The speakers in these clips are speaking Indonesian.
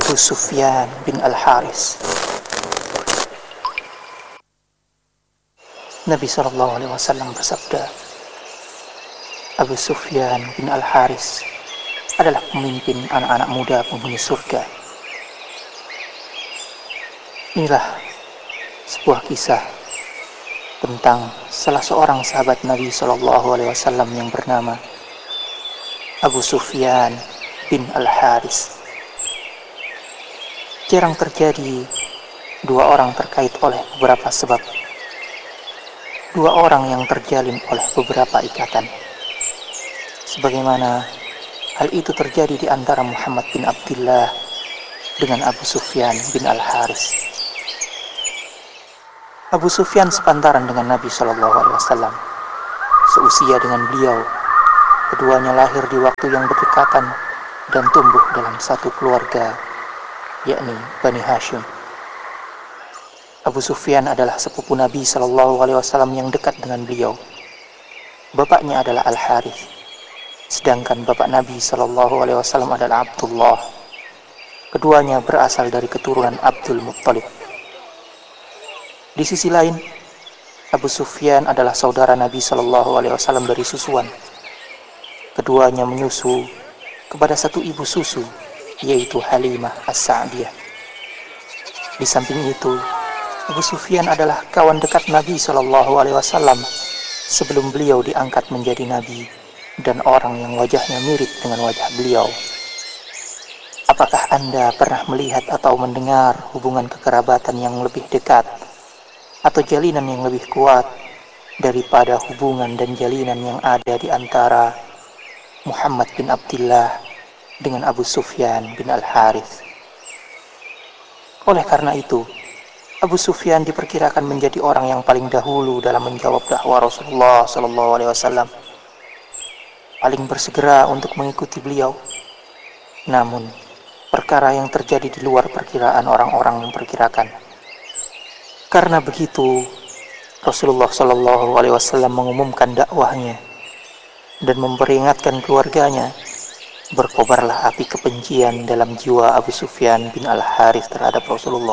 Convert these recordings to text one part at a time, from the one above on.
Abu Sufyan bin Al-Haris. Nabi SAW bersabda, Abu Sufyan bin Al-Haris adalah pemimpin anak-anak muda penghuni surga. Inilah sebuah kisah tentang salah seorang sahabat Nabi SAW yang bernama Abu Sufyan bin Al-Haris. Jarang terjadi dua orang terkait oleh beberapa sebab. Dua orang yang terjalin oleh beberapa ikatan. Sebagaimana hal itu terjadi di antara Muhammad bin Abdullah dengan Abu Sufyan bin Al-Haris. Abu Sufyan sepantaran dengan Nabi SAW, seusia dengan beliau. Keduanya lahir di waktu yang berdekatan dan tumbuh dalam satu keluarga, yakni Bani Hashim. Abu Sufyan adalah sepupu Nabi SAW yang dekat dengan beliau. Bapaknya adalah Al-Harith, sedangkan bapak Nabi SAW adalah Abdullah. Keduanya berasal dari keturunan Abdul Muttalib. Di sisi lain, Abu Sufyan adalah saudara Nabi SAW dari susuan. Keduanya menyusu kepada satu ibu susu, yaitu Halimah As-Sa'diyah. Di samping itu, Abu Sufyan adalah kawan dekat Nabi SAW sebelum beliau diangkat menjadi Nabi dan orang yang wajahnya mirip dengan wajah beliau. Apakah Anda pernah melihat atau mendengar hubungan kekerabatan yang lebih dekat atau jalinan yang lebih kuat daripada hubungan dan jalinan yang ada di antara Muhammad bin Abdullah dengan Abu Sufyan bin Al-Harith? Oleh karena itu, Abu Sufyan diperkirakan menjadi orang yang paling dahulu dalam menjawab dakwah Rasulullah SAW, paling bersegera untuk mengikuti beliau. Namun, perkara yang terjadi di luar perkiraan orang-orang memperkirakan. Karena begitu, Rasulullah SAW mengumumkan dakwahnya dan memperingatkan keluarganya. Berkobarlah api kebencian dalam jiwa Abu Sufyan bin Al-Harith terhadap Rasulullah.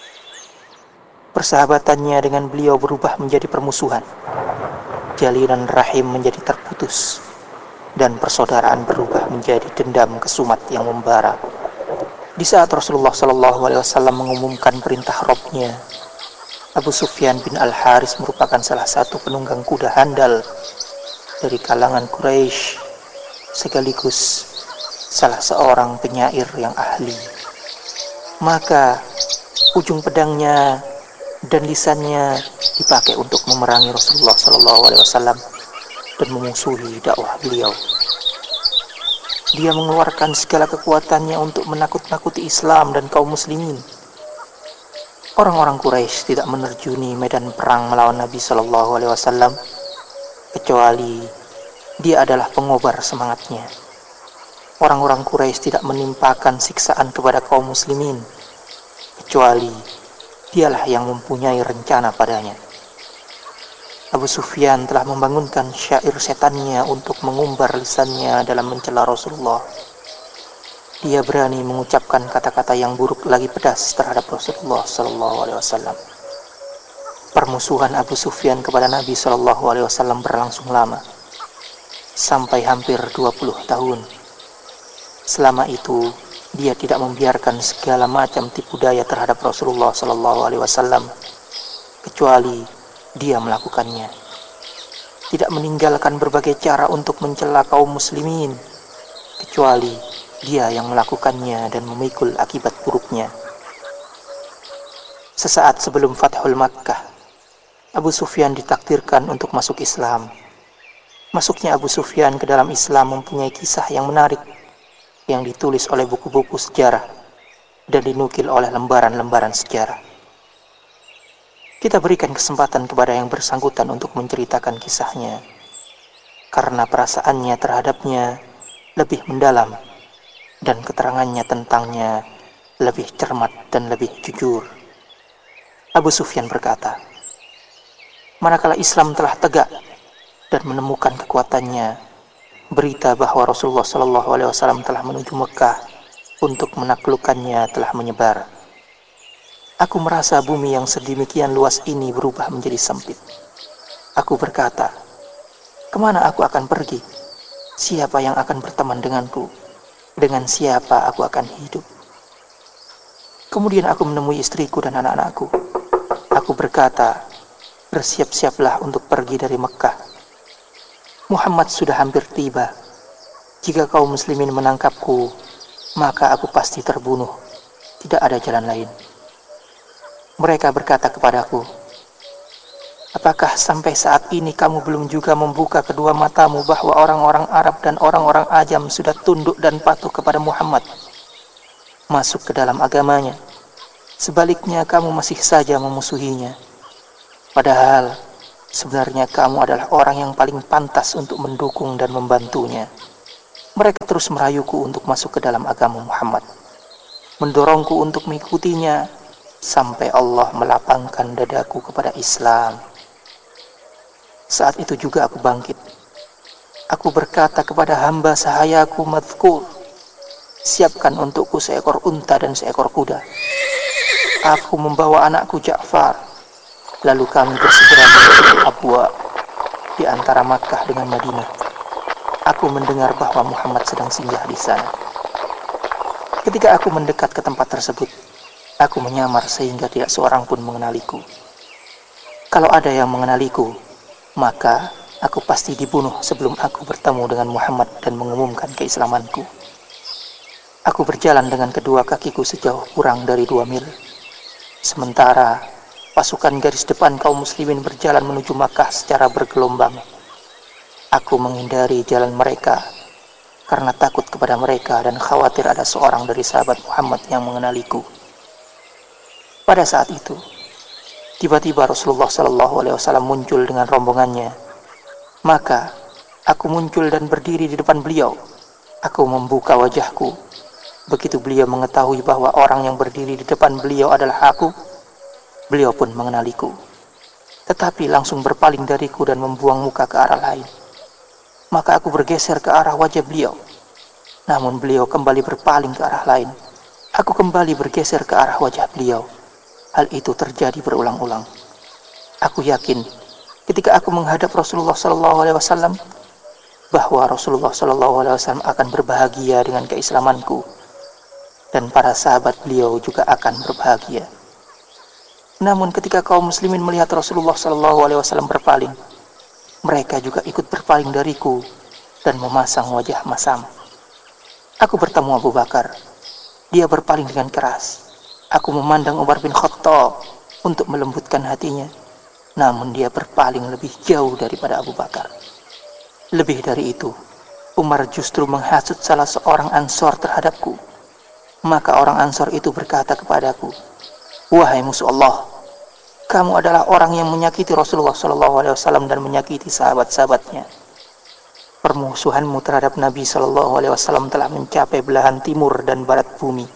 Persahabatannya dengan beliau berubah menjadi permusuhan. Jalinan rahim menjadi terputus, dan persaudaraan berubah menjadi dendam kesumat yang membara. Di saat Rasulullah SAW mengumumkan perintah Rabb-Nya, Abu Sufyan bin Al-Haris merupakan salah satu penunggang kuda handal dari kalangan Quraisy, sekaligus salah seorang penyair yang ahli. Maka ujung pedangnya dan lisannya dipakai untuk memerangi Rasulullah SAW dan memusuhi dakwah beliau. Dia mengeluarkan segala kekuatannya untuk menakut-nakuti Islam dan kaum muslimin. Orang-orang Quraisy tidak menerjuni medan perang melawan Nabi SAW kecuali dia adalah pengobar semangatnya. Orang-orang Quraisy tidak menimpakan siksaan kepada kaum muslimin kecuali dialah yang mempunyai rencana padanya. Abu Sufyan telah membangunkan syair setannya untuk mengumbar lisannya dalam mencela Rasulullah. Dia berani mengucapkan kata-kata yang buruk lagi pedas terhadap Rasulullah SAW. Permusuhan Abu Sufyan kepada Nabi SAW berlangsung lama, sampai hampir 20 tahun. Selama itu, dia tidak membiarkan segala macam tipu daya terhadap Rasulullah SAW, kecuali dia melakukannya. Tidak meninggalkan berbagai cara untuk mencela kaum muslimin, kecuali dia yang melakukannya dan memikul akibat buruknya. Sesaat sebelum Fathul Makkah, Abu Sufyan ditakdirkan untuk masuk Islam. Masuknya Abu Sufyan ke dalam Islam mempunyai kisah yang menarik, yang ditulis oleh buku-buku sejarah dan dinukil oleh lembaran-lembaran sejarah. Kita berikan kesempatan kepada yang bersangkutan untuk menceritakan kisahnya, karena perasaannya terhadapnya lebih mendalam dan keterangannya tentangnya lebih cermat dan lebih jujur. Abu Sufyan berkata, manakala Islam telah tegak dan menemukan kekuatannya, berita bahwa Rasulullah SAW telah menuju Mekah untuk menaklukkannya telah menyebar. Aku merasa bumi yang sedemikian luas ini berubah menjadi sempit. Aku berkata, kemana aku akan pergi? Siapa yang akan berteman denganku? Dengan siapa aku akan hidup? Kemudian aku menemui istriku dan anak-anakku. Aku berkata, bersiap-siaplah untuk pergi dari Mekah. Muhammad sudah hampir tiba. Jika kaum muslimin menangkapku, maka aku pasti terbunuh. Tidak ada jalan lain. Mereka berkata kepadaku, apakah sampai saat ini kamu belum juga membuka kedua matamu bahwa orang-orang Arab dan orang-orang Ajam sudah tunduk dan patuh kepada Muhammad, masuk ke dalam agamanya? Sebaliknya kamu masih saja memusuhinya. Padahal sebenarnya kamu adalah orang yang paling pantas untuk mendukung dan membantunya. Mereka terus merayuku untuk masuk ke dalam agama Muhammad, mendorongku untuk mengikutinya, sampai Allah melapangkan dadaku kepada Islam. Saat itu juga aku bangkit. Aku berkata kepada hamba sahayaku Madhkur, siapkan untukku seekor unta dan seekor kuda. Aku membawa anakku Ja'far. Lalu kami bersegera menuju Abwa di antara Makkah dengan Madinah. Aku mendengar bahwa Muhammad sedang singgah di sana. Ketika aku mendekat ke tempat tersebut, aku menyamar sehingga tidak seorang pun mengenaliku. Kalau ada yang mengenaliku, maka aku pasti dibunuh sebelum aku bertemu dengan Muhammad dan mengumumkan keislamanku. Aku berjalan dengan kedua kakiku sejauh kurang dari 2 mil. Sementara pasukan garis depan kaum muslimin berjalan menuju Makkah secara bergelombang. Aku menghindari jalan mereka karena takut kepada mereka dan khawatir ada seorang dari sahabat Muhammad yang mengenaliku. Pada saat itu, tiba-tiba Rasulullah SAW muncul dengan rombongannya. Maka aku muncul dan berdiri di depan beliau. Aku membuka wajahku. Begitu beliau mengetahui bahwa orang yang berdiri di depan beliau adalah aku, beliau pun mengenaliku. Tetapi langsung berpaling dariku dan membuang muka ke arah lain. Maka aku bergeser ke arah wajah beliau. Namun beliau kembali berpaling ke arah lain. Aku kembali bergeser ke arah wajah beliau. Hal itu terjadi berulang-ulang. Aku yakin ketika aku menghadap Rasulullah SAW bahwa Rasulullah SAW akan berbahagia dengan keislamanku, dan para sahabat beliau juga akan berbahagia. Namun ketika kaum muslimin melihat Rasulullah SAW berpaling, mereka juga ikut berpaling dariku dan memasang wajah masam. Aku bertemu Abu Bakar. Dia berpaling dengan keras. Aku memandang Umar bin Khattab untuk melembutkan hatinya. Namun dia berpaling lebih jauh daripada Abu Bakar. Lebih dari itu, Umar justru menghasut salah seorang Ansor terhadapku. Maka orang Ansor itu berkata kepadaku, wahai musuh Allah, kamu adalah orang yang menyakiti Rasulullah SAW dan menyakiti sahabat-sahabatnya. Permusuhanmu terhadap Nabi SAW telah mencapai belahan timur dan barat bumi.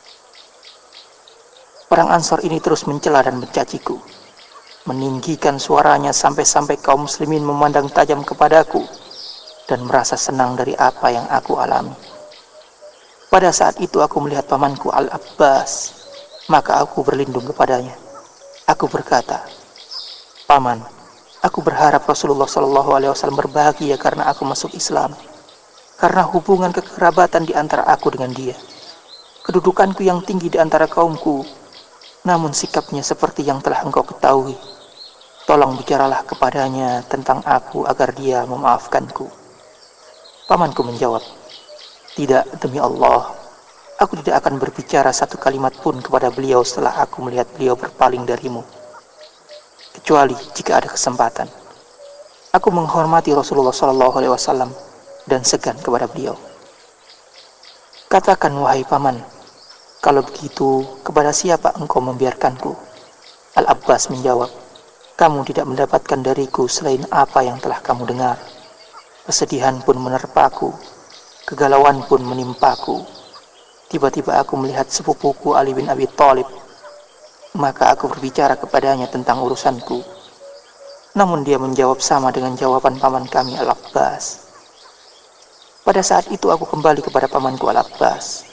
Orang Ansor ini terus mencela dan mencaciku, meninggikan suaranya sampai-sampai kaum muslimin memandang tajam kepadaku dan merasa senang dari apa yang aku alami. Pada saat itu aku melihat pamanku Al-Abbas, maka aku berlindung kepadanya. Aku berkata, paman, aku berharap Rasulullah SAW berbahagia karena aku masuk Islam, karena hubungan kekerabatan di antara aku dengan dia, kedudukanku yang tinggi di antara kaumku. Namun sikapnya seperti yang telah engkau ketahui. Tolong bicaralah kepadanya tentang aku agar dia memaafkanku. Pamanku menjawab, tidak, demi Allah, aku tidak akan berbicara satu kalimat pun kepada beliau setelah aku melihat beliau berpaling darimu, kecuali jika ada kesempatan. Aku menghormati Rasulullah SAW dan segan kepada beliau. Katakan, wahai paman, kalau begitu kepada siapa engkau membiarkanku? Al-Abbas menjawab, kamu tidak mendapatkan dariku selain apa yang telah kamu dengar. Kesedihan pun menerpaku, kegalauan pun menimpaku. Tiba-tiba aku melihat sepupuku Ali bin Abi Thalib. Maka aku berbicara kepadanya tentang urusanku. Namun dia menjawab sama dengan jawaban paman kami Al-Abbas. Pada saat itu aku kembali kepada pamanku Al-Abbas.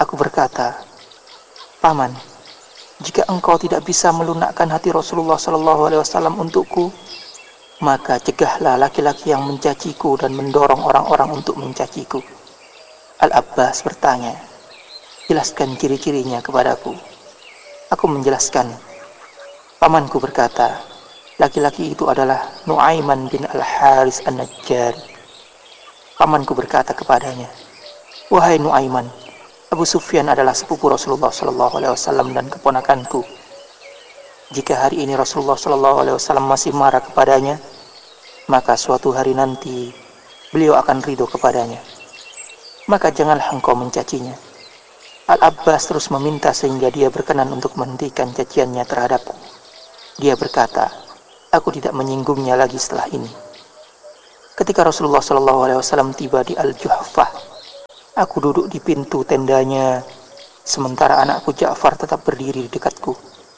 Aku berkata, "Paman, jika engkau tidak bisa melunakkan hati Rasulullah SAW untukku, maka cegahlah laki-laki yang mencaciku dan mendorong orang-orang untuk mencaciku." Al-Abbas bertanya, "Jelaskan ciri-cirinya kepadaku." Aku menjelaskan. Pamanku berkata, "Laki-laki itu adalah Nu'aiman bin Al-Haris An-Najjar." Pamanku berkata kepadanya, "Wahai Nu'aiman, Abu Sufyan adalah sepupu Rasulullah SAW dan keponakanku. Jika hari ini Rasulullah SAW masih marah kepadanya, maka suatu hari nanti beliau akan ridho kepadanya. Maka janganlah engkau mencacinya." Al-Abbas terus meminta sehingga dia berkenan untuk menghentikan caciannya terhadapku. Dia berkata, "Aku tidak menyinggungnya lagi setelah ini." Ketika Rasulullah SAW tiba di Al-Juhfah, aku duduk di pintu tendanya, sementara anakku Ja'far tetap berdiri di dekatku.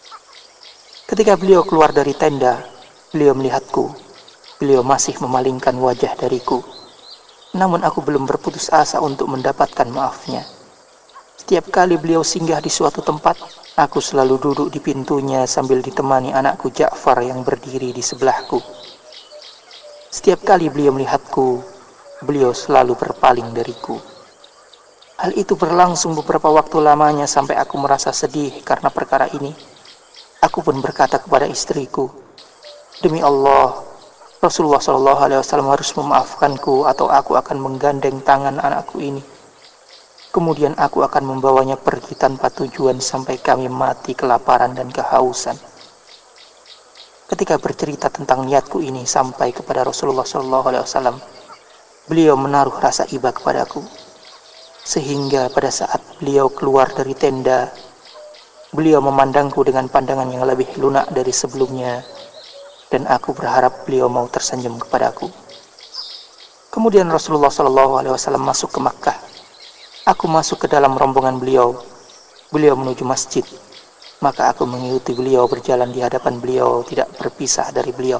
Ketika beliau keluar dari tenda, beliau melihatku. Beliau masih memalingkan wajah dariku. Namun aku belum berputus asa untuk mendapatkan maafnya. Setiap kali beliau singgah di suatu tempat, aku selalu duduk di pintunya sambil ditemani anakku Ja'far yang berdiri di sebelahku. Setiap kali beliau melihatku, beliau selalu berpaling dariku. Hal itu berlangsung beberapa waktu lamanya sampai aku merasa sedih karena perkara ini. Aku pun berkata kepada istriku, "Demi Allah, Rasulullah SAW harus memaafkanku atau aku akan menggandeng tangan anakku ini. Kemudian aku akan membawanya pergi tanpa tujuan sampai kami mati kelaparan dan kehausan." Ketika bercerita tentang niatku ini sampai kepada Rasulullah SAW, beliau menaruh rasa iba kepadaku. Sehingga pada saat beliau keluar dari tenda, beliau memandangku dengan pandangan yang lebih lunak dari sebelumnya, dan aku berharap beliau mau tersenyum kepadaku. Kemudian Rasulullah SAW masuk ke Makkah. Aku masuk ke dalam rombongan beliau. Beliau menuju masjid. Maka aku mengikuti beliau berjalan di hadapan beliau, tidak berpisah dari beliau.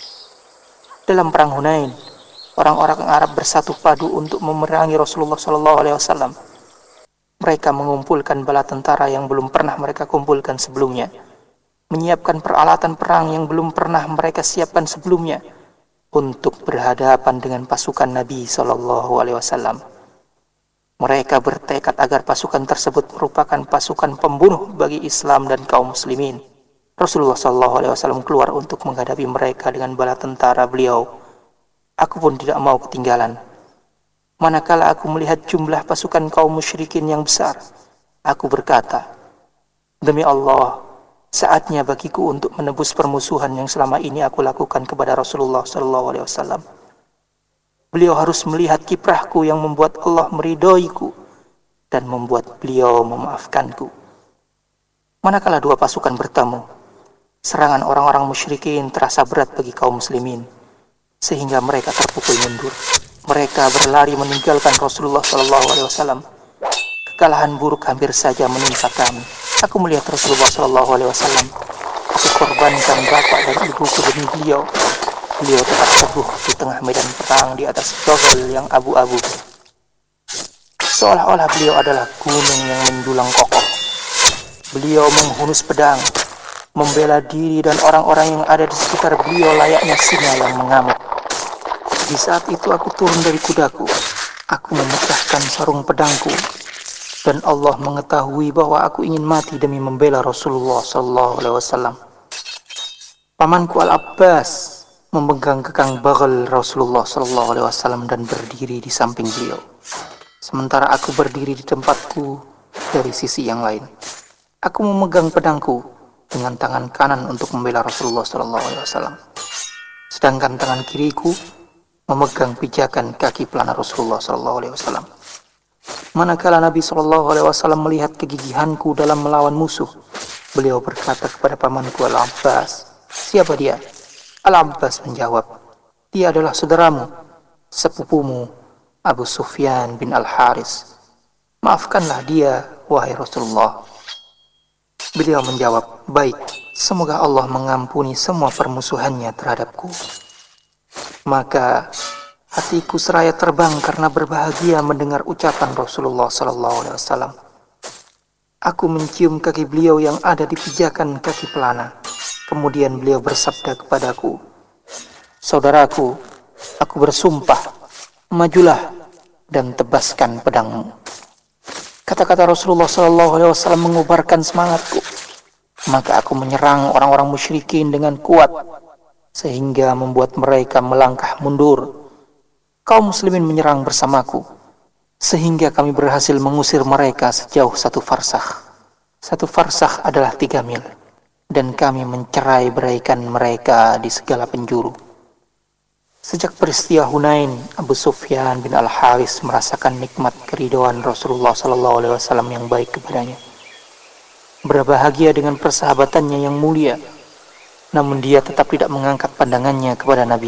Dalam perang Hunain, orang-orang Arab bersatu padu untuk memerangi Rasulullah SAW. Mereka mengumpulkan bala tentara yang belum pernah mereka kumpulkan sebelumnya, menyiapkan peralatan perang yang belum pernah mereka siapkan sebelumnya untuk berhadapan dengan pasukan Nabi SAW. Mereka bertekad agar pasukan tersebut merupakan pasukan pembunuh bagi Islam dan kaum muslimin. Rasulullah SAW keluar untuk menghadapi mereka dengan bala tentara beliau. Aku pun tidak mau ketinggalan. Manakala aku melihat jumlah pasukan kaum musyrikin yang besar, aku berkata, "Demi Allah, saatnya bagiku untuk menebus permusuhan yang selama ini aku lakukan kepada Rasulullah SAW. Beliau harus melihat kiprahku yang membuat Allah meridhoiku dan membuat beliau memaafkanku." Manakala dua pasukan bertemu, serangan orang-orang musyrikin terasa berat bagi kaum muslimin, sehingga mereka terpukul mundur. Mereka berlari meninggalkan Rasulullah SAW. Kekalahan buruk hampir saja menimpa kami. Aku melihat Rasulullah SAW. Aku korbankan bapak dan ibuku demi beliau. Beliau tetap teguh di tengah medan perang di atas bagel yang abu-abu. Seolah-olah beliau adalah gunung yang menjulang kokoh. Beliau menghunus pedang, membela diri dan orang-orang yang ada di sekitar beliau layaknya singa yang mengamuk. Di saat itu aku turun dari kudaku. Aku memecahkan sarung pedangku. Dan Allah mengetahui bahwa aku ingin mati demi membela Rasulullah SAW. Pamanku Al-Abbas memegang kekang bagel Rasulullah SAW dan berdiri di samping beliau. Sementara aku berdiri di tempatku dari sisi yang lain. Aku memegang pedangku dengan tangan kanan untuk membela Rasulullah SAW. Sedangkan tangan kiriku memegang pijakan kaki pelana Rasulullah SAW. Manakala Nabi SAW melihat kegigihanku dalam melawan musuh, beliau berkata kepada pamanku Al-Abbas, "Siapa dia?" Al-Abbas menjawab, "Dia adalah saudaramu, sepupumu, Abu Sufyan bin Al-Haris. Maafkanlah dia, wahai Rasulullah." Beliau menjawab, "Baik, semoga Allah mengampuni semua permusuhannya terhadapku." Maka hatiku seraya terbang karena berbahagia mendengar ucapan Rasulullah SAW. Aku mencium kaki beliau yang ada di pijakan kaki pelana. Kemudian beliau bersabda kepadaku, "Saudaraku, aku bersumpah, majulah dan tebaskan pedangmu." Kata-kata Rasulullah SAW mengobarkan semangatku. Maka aku menyerang orang-orang musyrikin dengan kuat, sehingga membuat mereka melangkah mundur. Kaum muslimin menyerang bersamaku, sehingga kami berhasil mengusir mereka sejauh 1 farsakh. 1 farsakh adalah 3 mil, dan kami mencerai beraikan mereka di segala penjuru. Sejak peristiwa Hunain, Abu Sufyan bin Al-Haris merasakan nikmat keridhaan Rasulullah SAW yang baik kepadanya. Berbahagia dengan persahabatannya yang mulia, namun dia tetap tidak mengangkat pandangannya kepada Nabi